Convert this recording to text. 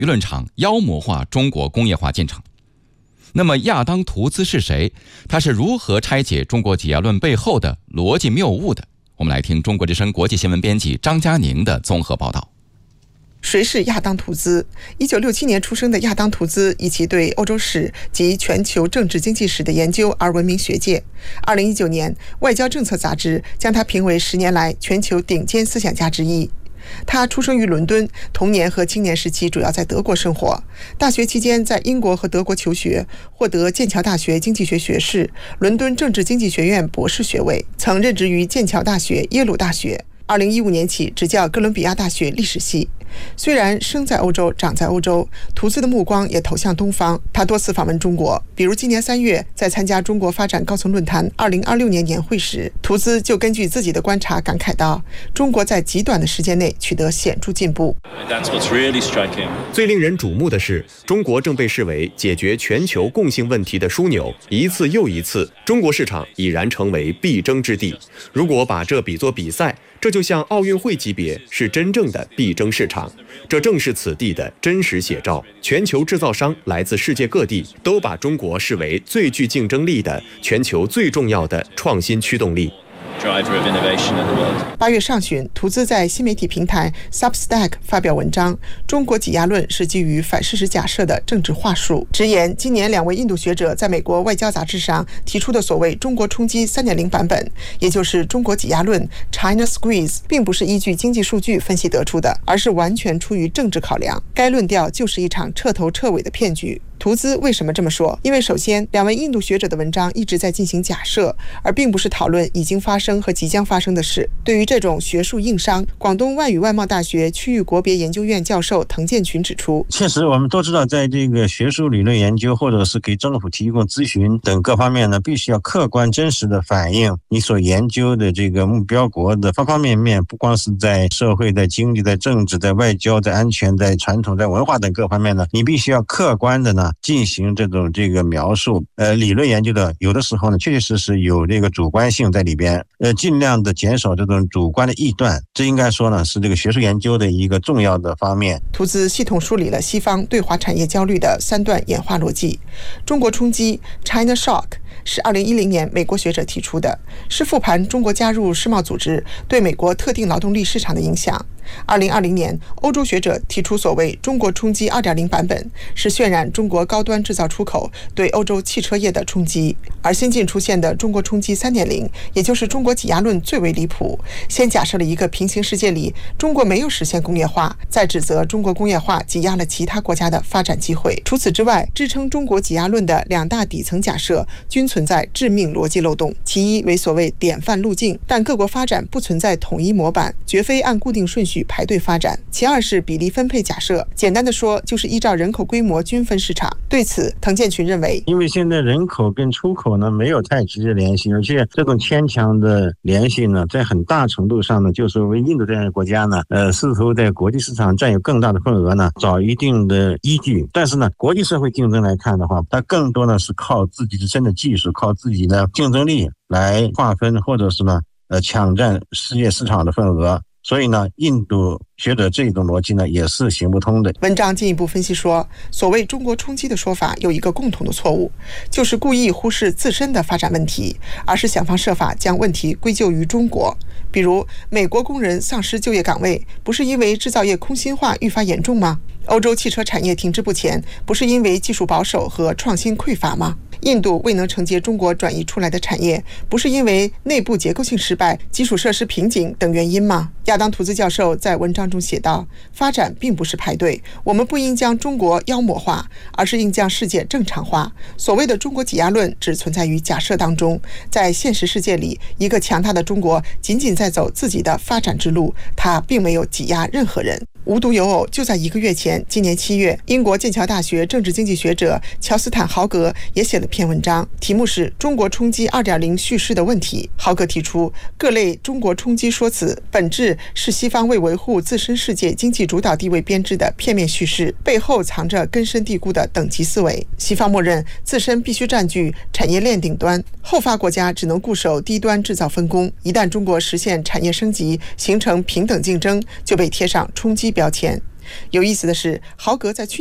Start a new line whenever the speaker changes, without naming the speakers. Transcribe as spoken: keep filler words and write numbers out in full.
舆论场妖魔化中国工业化进程。那么亚当·图兹是谁？他是如何拆解中国挤压论背后的逻辑谬误的？我们来听中国之声国际新闻编辑张嘉宁的综合报道。
谁是亚当·图兹？一九六七年出生的亚当·图兹以其对欧洲史及全球政治经济史的研究而闻名学界。二零一九年，《外交政策》杂志将他评为十年来全球顶尖思想家之一。他出生于伦敦，童年和青年时期主要在德国生活。大学期间在英国和德国求学，获得剑桥大学经济学学士、伦敦政治经济学院博士学位，曾任职于剑桥大学、耶鲁大学。二零一五年起执教哥伦比亚大学历史系。虽然生在欧洲长在欧洲，图兹的目光也投向东方。他多次访问中国，比如今年三月在参加中国发展高层论坛二零二六年年会时，图兹就根据自己的观察感慨道，中国在极短的时间内取得显著进步。
最令人瞩目的是，中国正被视为解决全球共性问题的枢纽，一次又一次，中国市场已然成为必争之地。如果把这比作比赛，这就像奥运会级别，是真正的必争市场。这正是此地的真实写照。全球制造商来自世界各地，都把中国视为最具竞争力的全球最重要的创新驱动力。
八月上旬，图兹在新媒体平台 Substack 发表文章，中国挤压论是基于反事实假设的政治话术，直言今年两位印度学者在美国外交杂志上提出的所谓中国冲击 三点零 版本，也就是中国挤压论 China Squeeze， 并不是依据经济数据分析得出的，而是完全出于政治考量。该论调就是一场彻头彻尾的骗局。图兹为什么这么说？因为首先，两位印度学者的文章一直在进行假设，而并不是讨论已经发生和即将发生的事。对于这种学术硬伤，广东外语外贸大学区域国别研究院教授滕建群指出，
确实我们都知道，在这个学术理论研究或者是给政府提供咨询等各方面呢，必须要客观真实的反映你所研究的这个目标国的方方面面，不光是在社会、在经济、在政治、在外交、在安全、在传统、在文化等各方面呢，你必须要客观的呢进行这种这个描述。呃，理论研究的有的时候呢，确确实实有这个主观性在里边，呃，尽量的减少这种主观的臆断，这应该说呢是这个学术研究的一个重要的方面。
图兹系统梳理了西方对华产业焦虑的三段演化逻辑。中国冲击 China Shock 是二零一零年美国学者提出的，是复盘中国加入世贸组织对美国特定劳动力市场的影响。二零二零年，欧洲学者提出所谓中国冲击 二点零 版本，是渲染中国高端制造出口对欧洲汽车业的冲击。而新近出现的中国冲击 三点零， 也就是中国挤压论最为离谱，先假设了一个平行世界里中国没有实现工业化，再指责中国工业化挤压了其他国家的发展机会。除此之外，支撑中国挤压论的两大底层假设均存在致命逻辑漏洞。其一为所谓典范路径，但各国发展不存在统一模板，绝非按固定顺序排队发展。其二是比例分配假设，简单的说就是依照人口规模均分市场。对此，滕建群认为，
因为现在人口跟出口呢没有太直接联系，而且这种牵强的联系呢，在很大程度上呢，就是为印度这样的国家呢，呃，试图在国际市场占有更大的份额呢，找一定的依据。但是呢，国际社会竞争来看的话，它更多呢是靠自己自身的技术，靠自己的竞争力来划分，或者是呢，呃，抢占世界市场的份额。所以呢，印度学者这种逻辑呢也是行不通的。
文章进一步分析说，所谓中国冲击的说法有一个共同的错误，就是故意忽视自身的发展问题，而是想方设法将问题归咎于中国。比如，美国工人丧失就业岗位，不是因为制造业空心化愈发严重吗？欧洲汽车产业停滞不前，不是因为技术保守和创新匮乏吗？印度未能承接中国转移出来的产业，不是因为内部结构性失败、基础设施瓶颈等原因吗？亚当·图兹教授在文章中写道，发展并不是排队，我们不应将中国妖魔化，而是应将世界正常化。所谓的中国挤压论只存在于假设当中，在现实世界里，一个强大的中国仅仅在走自己的发展之路，它并没有挤压任何人。无独有偶，就在一个月前，今年七月，英国剑桥大学政治经济学者乔斯坦·豪格也写了篇文章，题目是《中国冲击 二点零 叙事的问题》。豪格提出，各类中国冲击说辞本质是西方为维护自身世界经济主导地位编织的片面叙事，背后藏着根深蒂固的等级思维。西方默认自身必须占据产业链顶端，后发国家只能固守低端制造分工。一旦中国实现产业升级，形成平等竞争，就被贴上冲击标签。 有意思的是，豪格在去